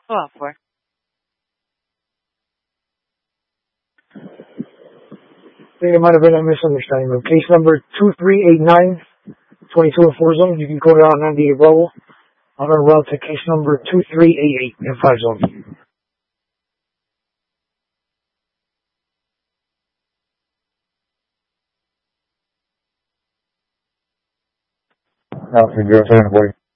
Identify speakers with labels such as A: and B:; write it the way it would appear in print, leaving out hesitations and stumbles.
A: Well, for.
B: I think it might have been a misunderstanding. Case number 2389, 22 and 4 zone. You can go down 98 Bravo. On our route to case number 2388 in 5 zone.
C: Alpha 074.